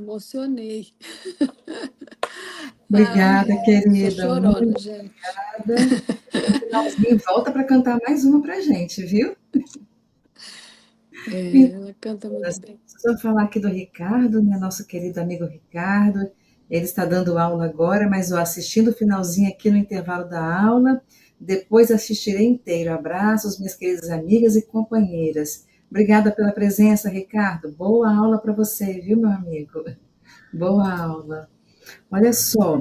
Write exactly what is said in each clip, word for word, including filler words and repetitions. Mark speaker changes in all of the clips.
Speaker 1: emocionei. Ai,
Speaker 2: Obrigada,
Speaker 1: ai, sou
Speaker 2: querida,
Speaker 1: chorona,
Speaker 2: muito
Speaker 1: gente.
Speaker 2: obrigada. No finalzinho, volta para cantar mais uma para gente, viu?
Speaker 1: É,
Speaker 2: Então,
Speaker 1: ela canta muito bem.
Speaker 2: só falar aqui do Ricardo, né, nosso querido amigo Ricardo. Ele está dando aula agora, mas eu assistindo o finalzinho aqui no intervalo da aula. Depois assistirei inteiro. Abraços, minhas queridas amigas e companheiras. Obrigada pela presença, Ricardo. Boa aula para você, viu, meu amigo? Boa aula. Olha só,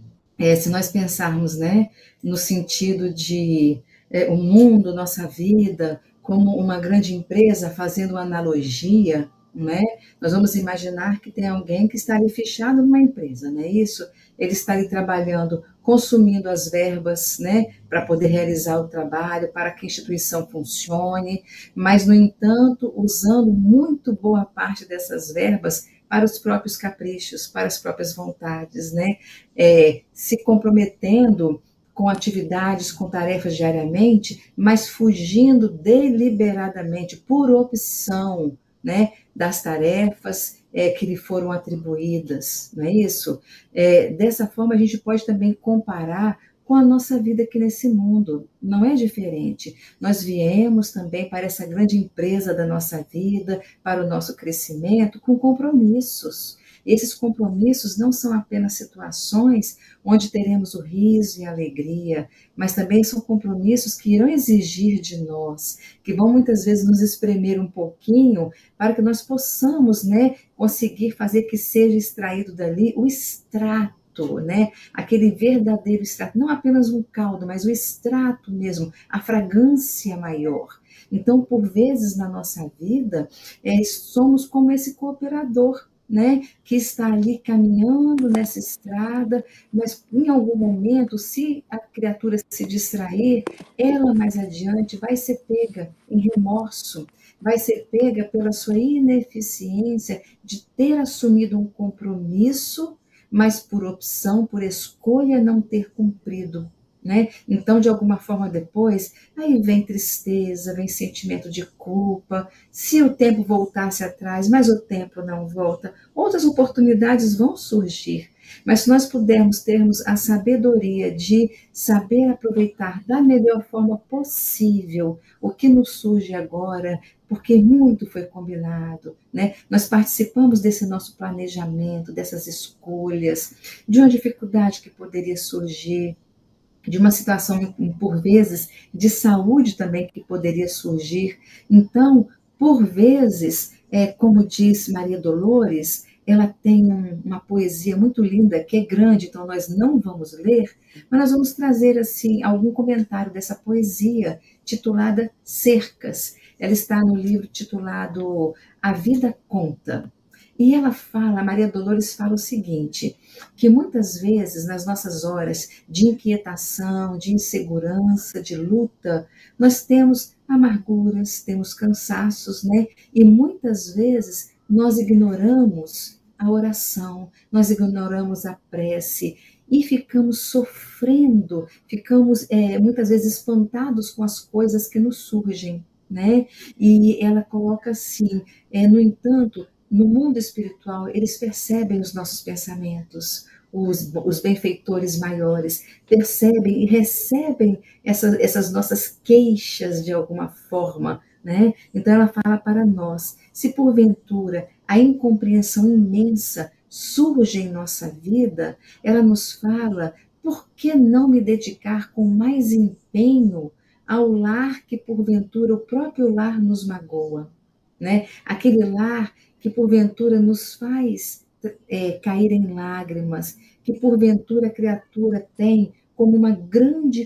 Speaker 2: é, se nós pensarmos, né, no sentido de é, o mundo, nossa vida, como uma grande empresa, fazendo uma analogia, né, nós vamos imaginar que tem alguém que está ali fechado numa empresa, não é isso? Ele está ali trabalhando, consumindo as verbas, né, para poder realizar o trabalho, para que a instituição funcione, mas, no entanto, usando muito boa parte dessas verbas para os próprios caprichos, para as próprias vontades, né? É, se comprometendo com atividades, com tarefas diariamente, mas fugindo deliberadamente, por opção, né, das tarefas é, que lhe foram atribuídas, não é isso? É, dessa forma, a gente pode também comparar com a nossa vida aqui nesse mundo, não é diferente. Nós viemos também para essa grande empresa da nossa vida, para o nosso crescimento, com compromissos. Esses compromissos não são apenas situações onde teremos o riso e a alegria, mas também são compromissos que irão exigir de nós, que vão muitas vezes nos espremer um pouquinho para que nós possamos, né, conseguir fazer que seja extraído dali o extrato, né? Aquele verdadeiro extrato, não apenas um caldo, mas o extrato mesmo, a fragrância maior. Então, por vezes na nossa vida, é, somos como esse cooperador, né, que está ali caminhando nessa estrada, mas em algum momento, se a criatura se distrair, ela mais adiante vai ser pega em remorso, vai ser pega pela sua ineficiência de ter assumido um compromisso, mas por opção, por escolha, não ter cumprido. Né? Então, de alguma forma, depois, aí vem tristeza, vem sentimento de culpa. Se o tempo voltasse atrás, mas o tempo não volta, outras oportunidades vão surgir. Mas se nós pudermos termos a sabedoria de saber aproveitar da melhor forma possível o que nos surge agora, porque muito foi combinado, né? Nós participamos desse nosso planejamento, dessas escolhas, de uma dificuldade que poderia surgir, de uma situação, por vezes, de saúde também que poderia surgir. Então, por vezes, é, como diz Maria Dolores, ela tem um, uma poesia muito linda, que é grande, então nós não vamos ler, mas nós vamos trazer assim algum comentário dessa poesia, titulada Cercas. Ela está no livro titulado A Vida Conta. E ela fala, a Maria Dolores fala o seguinte, que muitas vezes nas nossas horas de inquietação, de insegurança, de luta, nós temos amarguras, temos cansaços, né? E muitas vezes nós ignoramos a oração, nós ignoramos a prece e ficamos sofrendo, ficamos é, muitas vezes espantados com as coisas que nos surgem, né? E ela coloca assim, é, no entanto, no mundo espiritual, eles percebem os nossos pensamentos, os, os benfeitores maiores, percebem e recebem essa, essas nossas queixas de alguma forma, né? Então ela fala para nós, se porventura a incompreensão imensa surge em nossa vida, ela nos fala, por que não me dedicar com mais empenho ao lar que porventura o próprio lar nos magoa, né? Aquele lar que porventura nos faz é, cair em lágrimas, que porventura a criatura tem como uma grande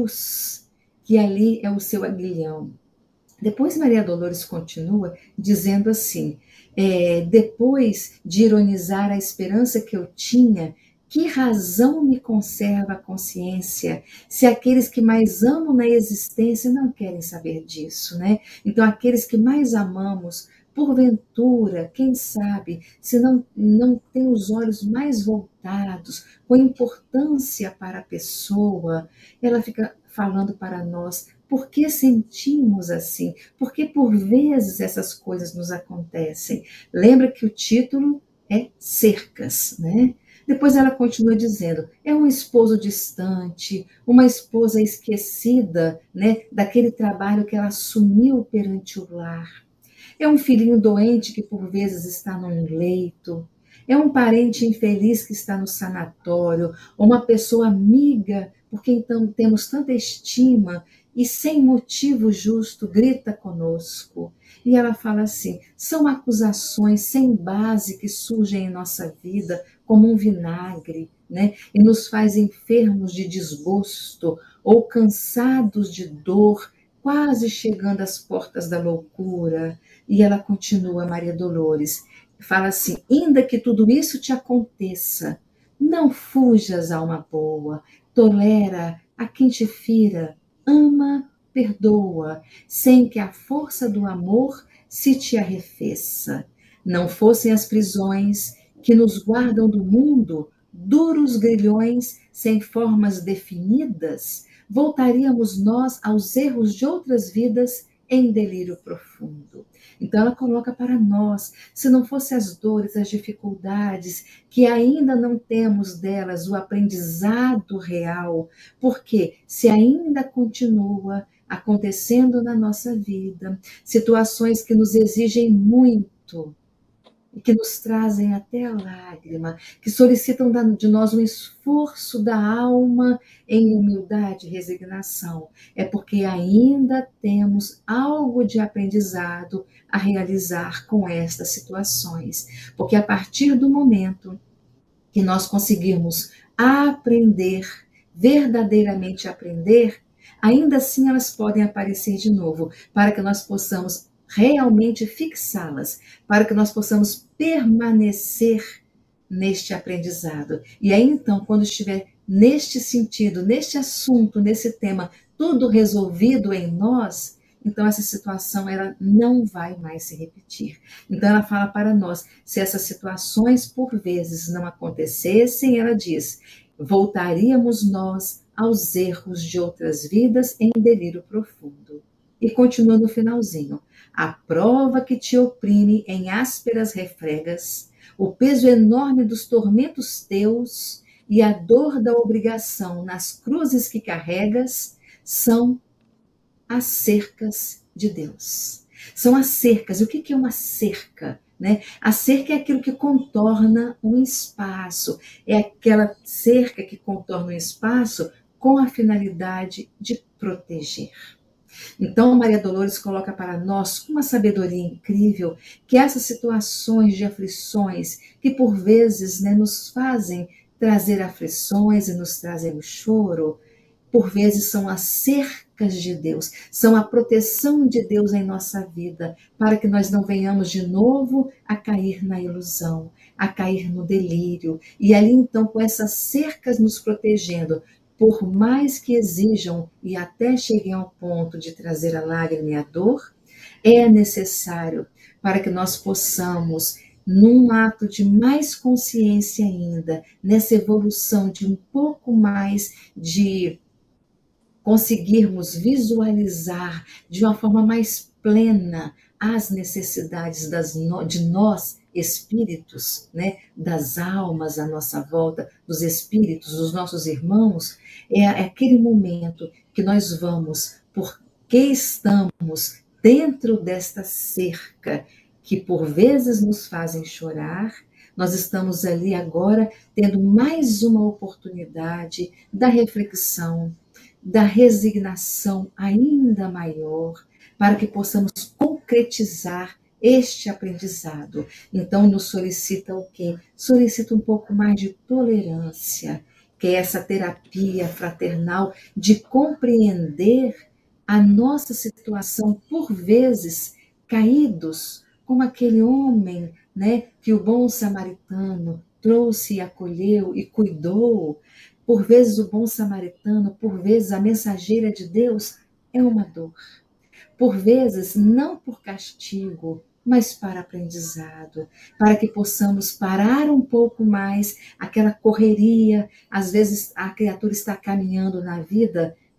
Speaker 2: cruz, que ali é o seu aguilhão. Depois Maria Dolores continua dizendo assim, é, depois de ironizar a esperança que eu tinha, que razão me conserva a consciência, se aqueles que mais amo na existência não querem saber disso, né? Então, aqueles que mais amamos, porventura, quem sabe, se não, não tem os olhos mais voltados, com importância para a pessoa, ela fica falando para nós, por que sentimos assim? Porque por vezes essas coisas nos acontecem. Lembra que o título é cercas, né? Depois ela continua dizendo, é um esposo distante, uma esposa esquecida, né, daquele trabalho que ela assumiu perante o lar. É um filhinho doente que por vezes está num leito. É um parente infeliz que está no sanatório. Ou uma pessoa amiga por quem então temos tanta estima e sem motivo justo grita conosco. E ela fala assim: são acusações sem base que surgem em nossa vida como um vinagre, né? E nos faz enfermos de desgosto ou cansados de dor, quase chegando às portas da loucura. E ela continua, Maria Dolores, fala assim: ainda que tudo isso te aconteça, não fujas, alma boa, tolera a quem te fira, ama, perdoa, sem que a força do amor se te arrefeça. Não fossem as prisões que nos guardam do mundo, duros grilhões sem formas definidas, voltaríamos nós aos erros de outras vidas em delírio profundo. Então ela coloca para nós, se não fossem as dores, as dificuldades, que ainda não temos delas o aprendizado real, porque se ainda continua acontecendo na nossa vida, situações que nos exigem muito, e que nos trazem até a lágrima, que solicitam de nós um esforço da alma em humildade e resignação. É porque ainda temos algo de aprendizado a realizar com estas situações. Porque a partir do momento que nós conseguirmos aprender, verdadeiramente aprender, ainda assim elas podem aparecer de novo, para que nós possamos realmente fixá-las, para que nós possamos permanecer neste aprendizado. E aí então, quando estiver neste sentido, neste assunto, nesse tema, tudo resolvido em nós, então essa situação ela não vai mais se repetir. Então ela fala para nós, se essas situações por vezes não acontecessem, ela diz, voltaríamos nós aos erros de outras vidas em delírio profundo. E continua no finalzinho, a prova que te oprime em ásperas refregas, o peso enorme dos tormentos teus e a dor da obrigação nas cruzes que carregas são as cercas de Deus. São as cercas. E o que é uma cerca? Né? A cerca é aquilo que contorna um espaço. É aquela cerca que contorna um espaço com a finalidade de proteger. Então, Maria Dolores coloca para nós, com uma sabedoria incrível, que essas situações de aflições, que por vezes né, nos fazem trazer aflições e nos trazem o choro, por vezes são as cercas de Deus, são a proteção de Deus em nossa vida, para que nós não venhamos de novo a cair na ilusão, a cair no delírio. E ali então, com essas cercas nos protegendo, por mais que exijam e até cheguem ao ponto de trazer a lágrima e a dor, é necessário para que nós possamos, num ato de mais consciência ainda, nessa evolução de um pouco mais de conseguirmos visualizar de uma forma mais plena as necessidades das no, de nós, espíritos, né, das almas à nossa volta, dos espíritos, dos nossos irmãos, é, é aquele momento que nós vamos, porque estamos dentro desta cerca, que por vezes nos fazem chorar, nós estamos ali agora tendo mais uma oportunidade da reflexão, da resignação ainda maior, para que possamos concretizar este aprendizado. Então, nos solicita o quê? Solicita um pouco mais de tolerância, que é essa terapia fraternal de compreender a nossa situação, por vezes, caídos, como aquele homem, né, que o bom samaritano trouxe e acolheu e cuidou. Por vezes o bom samaritano, por vezes a mensageira de Deus é uma dor. Por vezes, não por castigo, mas para aprendizado, para que possamos parar um pouco mais aquela correria. Às vezes a criatura está caminhando na vida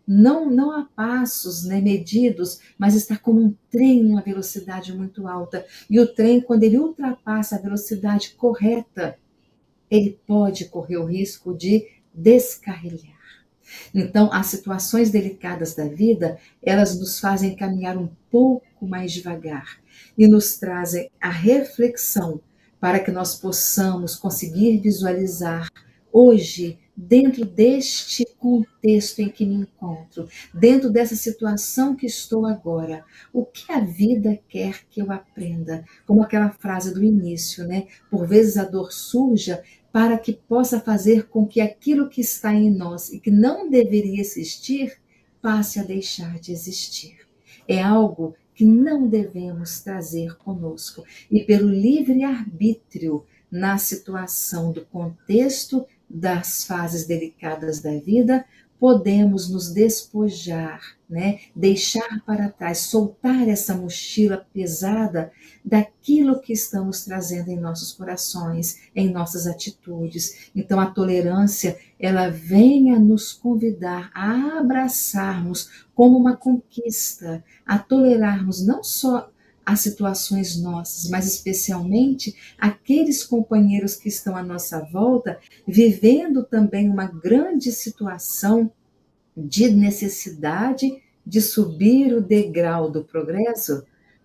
Speaker 2: não, não a passos, né, medidos, mas está como um trem numa velocidade muito alta. E o trem, quando ele ultrapassa a velocidade correta, ele pode correr o risco de descarrilhar. Então, as situações delicadas da vida, elas nos fazem caminhar um pouco mais devagar e nos trazem a reflexão para que nós possamos conseguir visualizar hoje, dentro deste contexto em que me encontro, dentro dessa situação que estou agora, o que a vida quer que eu aprenda? Como aquela frase do início, né? Por vezes a dor surja para que possa fazer com que aquilo que está em nós e que não deveria existir, passe a deixar de existir. É algo que não devemos trazer conosco. E pelo livre-arbítrio, na situação do contexto das fases delicadas da vida, podemos nos despojar, né? Deixar para trás, soltar essa mochila pesada daquilo que estamos trazendo em nossos corações, em nossas atitudes. Então, a tolerância, ela vem a nos convidar a abraçarmos como uma conquista, a tolerarmos não só as situações nossas, mas especialmente aqueles companheiros que estão à nossa volta, vivendo também uma grande situação de necessidade de subir o degrau do progresso,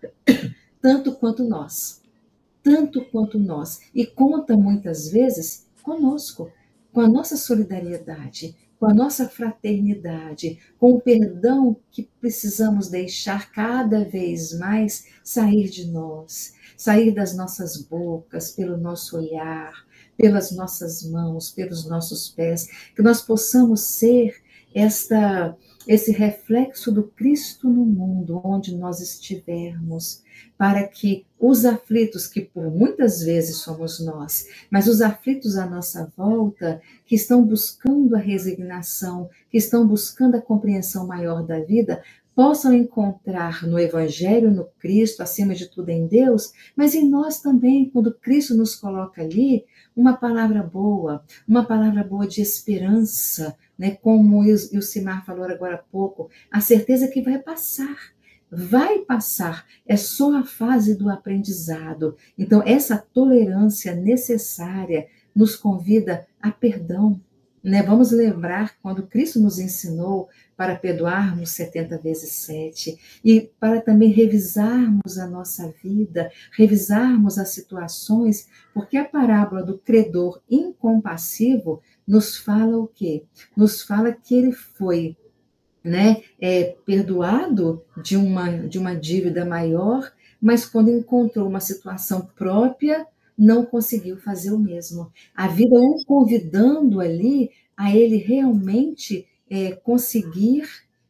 Speaker 2: tanto quanto nós, tanto quanto nós, e conta muitas vezes conosco, com a nossa solidariedade, com a nossa fraternidade, com o perdão que precisamos deixar cada vez mais sair de nós, sair das nossas bocas, pelo nosso olhar, pelas nossas mãos, pelos nossos pés, que nós possamos ser esta, esse reflexo do Cristo no mundo, onde nós estivermos, para que os aflitos, que por muitas vezes somos nós, mas os aflitos à nossa volta, que estão buscando a resignação, que estão buscando a compreensão maior da vida, possam encontrar no Evangelho, no Cristo, acima de tudo em Deus, mas em nós também, quando Cristo nos coloca ali, uma palavra boa, uma palavra boa de esperança, né? Como o Simar falou agora há pouco, a certeza que vai passar. Vai passar, é só a fase do aprendizado. Então, essa tolerância necessária nos convida a perdão, né? Vamos lembrar quando Cristo nos ensinou para perdoarmos setenta vezes sete e para também revisarmos a nossa vida, revisarmos as situações, porque a parábola do credor incompassivo nos fala o quê? Nos fala que ele foi, né, é, perdoado de uma, de uma dívida maior, mas quando encontrou uma situação própria, não conseguiu fazer o mesmo. A vida o convidando ali a ele realmente é, conseguir,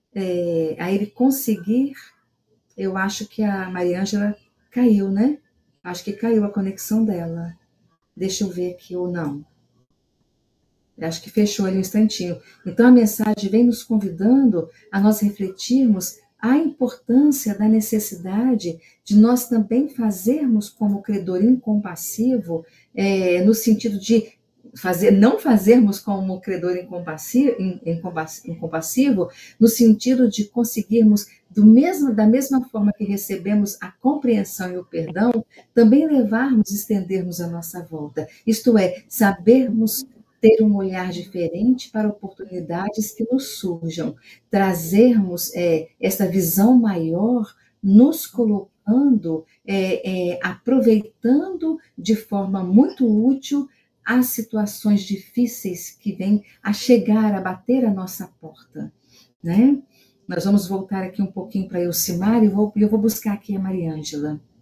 Speaker 2: é, a ele conseguir, eu acho que a Maria Ângela caiu, né? Acho que caiu a conexão dela. Deixa eu ver aqui ou não. Acho que fechou ali um instantinho. Então, a mensagem vem nos convidando a nós refletirmos a importância da necessidade de nós também fazermos como credor incompassivo, é, no sentido de fazer, não fazermos como credor incompassivo, incompassivo, no sentido de conseguirmos, do mesmo, da mesma forma que recebemos a compreensão e o perdão, também levarmos, estendermos a nossa volta. Isto é, sabermos ter um olhar diferente para oportunidades que nos surjam, trazermos é, essa visão maior, nos colocando, é, é, aproveitando de forma muito útil as situações difíceis que vêm a chegar, a bater a nossa porta, né? Nós vamos voltar aqui um pouquinho para Elcimar e vou, eu vou buscar aqui a Maria Ângela.